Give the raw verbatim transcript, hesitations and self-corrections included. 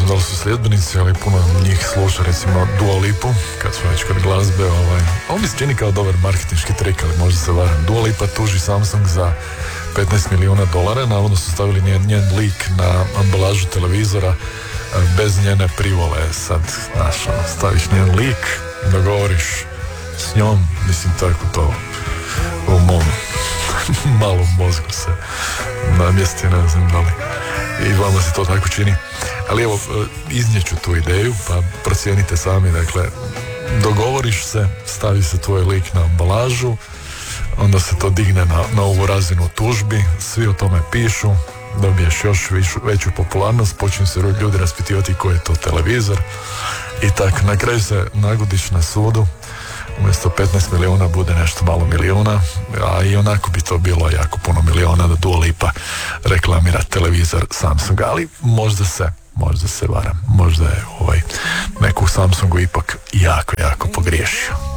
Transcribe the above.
da li su sljedbenici, ali puno njih sluša recimo Dua Lipu, kad smo već kod glazbe. Ovaj. Ovo mi se čini kao dobar marketinški trik, ali možda se varam. Dua Lipa tuži Samsung za petnaest milijuna dolara, navodno su stavili njen, njen lik na ambalažu televizora bez njene privole. Sad, znaš, ono, staviš njen lik, dogovoriš s njom, mislim tako to u mom malom mozgu se namjesti, ne znam da li i vama se to tako čini. Ali evo, iznijeću tu ideju, pa procijenite sami. Dakle, dogovoriš se, stavi se tvoj lik na ambalažu, onda se to digne na, na ovu razinu tužbi, svi o tome pišu, dobiješ još višu, veću popularnost, počinju se ljudi raspitivati koji je to televizor i tak na kraju se nagodiš na sudu, umjesto petnaest milijuna bude nešto malo milijuna, a i onako bi to bilo jako puno milijuna da Dua Lipa reklamira televizor Samsunga, ali možda se možda se varam, možda je ovaj neko u Samsungu ipak jako, jako pogriješio.